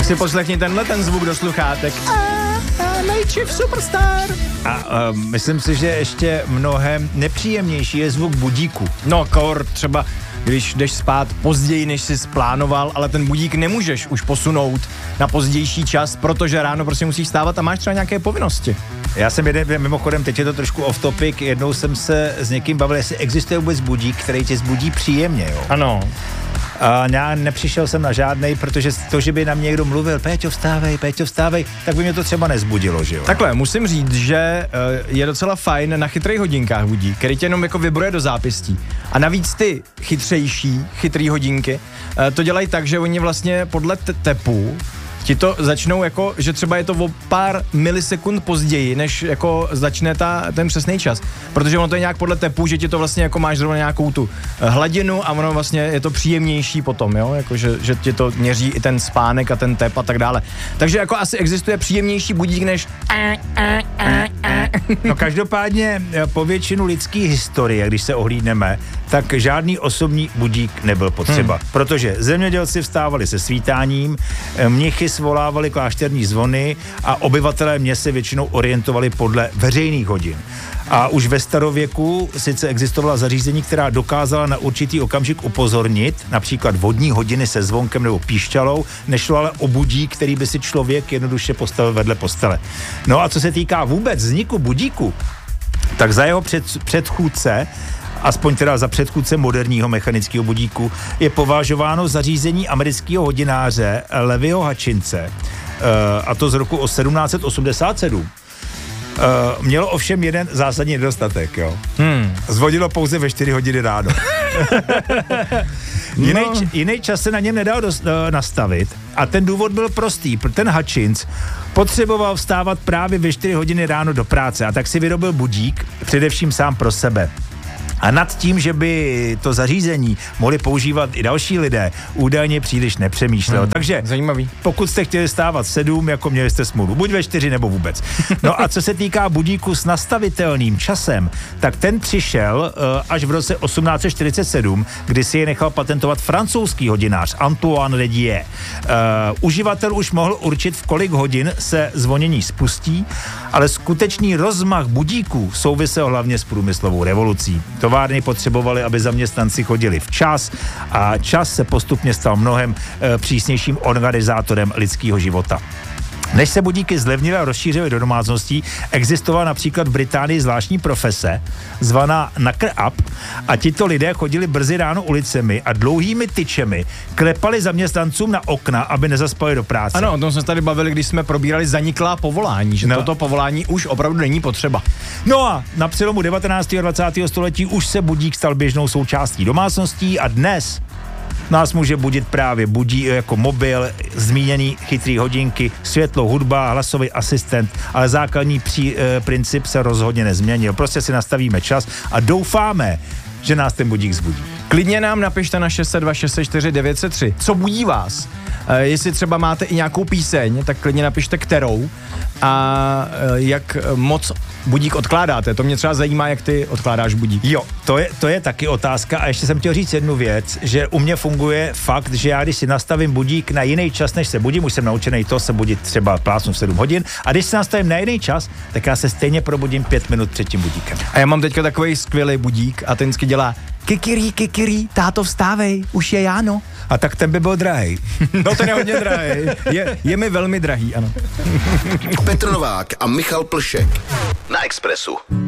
Tak si poslechni ten zvuk do sluchátek. Night Superstar. A myslím si, že ještě mnohem nepříjemnější je zvuk budíku. No, kor, třeba když jdeš spát později, než jsi splánoval, ale ten budík nemůžeš už posunout na pozdější čas, protože ráno prostě musíš stávat a máš třeba nějaké povinnosti. Já jsem mimochodem, teď je to trošku off topic, jednou jsem se s někým bavil, jestli existuje vůbec budík, který tě zbudí příjemně, jo. Ano. A já nepřišel jsem na žádnej, protože to, že by na mě někdo mluvil, Péťo vstávej, tak by mě to třeba nezbudilo, že jo. Takhle, musím říct, že je docela fajn na chytrých hodinkách budík, který tě jenom jako vybruje do zápěstí. A navíc ty chytrý hodinky, to dělají tak, že oni vlastně podle tepu ti to začnou jako, že třeba je to o pár milisekund později, než jako začne ten přesný čas. Protože ono to je nějak podle tepu, že ti to vlastně jako máš zrovna nějakou tu hladinu a ono vlastně je to příjemnější potom, jo, jako že ti to měří i ten spánek a ten tep a tak dále. Takže jako asi existuje příjemnější budík než No každopádně po většinu lidské historie, když se ohlídneme, tak žádný osobní budík nebyl potřeba. Protože zemědělci vstávali se svítáním, mnichy svolávali klášterní zvony a obyvatelé měst se většinou orientovali podle veřejných hodin. A už ve starověku sice existovala zařízení, která dokázala na určitý okamžik upozornit, například vodní hodiny se zvonkem nebo píšťalou, nešlo ale o budík, který by si člověk jednoduše postavil vedle postele. No a co se týká vůbec vzniku budíku, tak za jeho předchůdce, aspoň teda za předchůdce moderního mechanického budíku, je považováno zařízení amerického hodináře Levyho Hutchinse, a to z roku 1787. Mělo ovšem jeden zásadní nedostatek, jo. Zvonilo pouze ve 4 hodiny ráno. Jiný čas se na něm nedal nastavit a ten důvod byl prostý. Ten Hutchins potřeboval vstávat právě ve 4 hodiny ráno do práce a tak si vyrobil budík, především sám pro sebe. A nad tím, že by to zařízení mohli používat i další lidé, údajně příliš nepřemýšlel. Takže zajímavý. Pokud jste chtěli stávat 7, jako měli jste smůlu, buď ve 4 nebo vůbec. No a co se týká budíku s nastavitelným časem, tak ten přišel až v roce 1847, kdy si je nechal patentovat francouzský hodinář Antoine Redier. Uživatel už mohl určit, v kolik hodin se zvonění spustí, ale skutečný rozmach budíků souvisel hlavně s průmyslovou revolucí. Továrny potřebovaly, aby zaměstnanci chodili včas a čas se postupně stal mnohem přísnějším organizátorem lidského života. Než se budíky zlevnily a rozšířily do domácností, existovala například v Británii zvláštní profese, zvaná knocker up, a tito lidé chodili brzy ráno ulicemi a dlouhými tyčemi klepali zaměstnancům na okna, aby nezaspali do práce. Ano, o tom jsme tady bavili, když jsme probírali zaniklá povolání, že toto povolání už opravdu není potřeba. No a na přelomu 19. a 20. století už se budík stal běžnou součástí domácností a dnes nás může budit právě jako mobil, zmíněný chytrý hodinky, světlo, hudba, hlasový asistent, ale základní princip se rozhodně nezměnil. Prostě si nastavíme čas a doufáme, že nás ten budík zbudí. Klidně nám napište na 602 604 903. Co budí vás? Jestli třeba máte i nějakou píseň, tak klidně napište kterou a jak moc budík odkládáte. To mě třeba zajímá, jak ty odkládáš budík. Jo, to je taky otázka a ještě jsem chtěl říct jednu věc, že u mě funguje fakt, že já když si nastavím budík na jiný čas, než se budím, už jsem naučený to se budit třeba plásnu v 7 hodin a když se nastavím na jiný čas, tak já se stejně probudím 5 minut před tím budíkem. A já mám teďka takový skvělý budík a ten vždycky dělá kikiri, táto vstávej, už je Jáno. A tak ten by byl drahý. No ten je hodně drahý. Je mi velmi drahý, ano. Petr Novák a Michal Plšek na Expressu.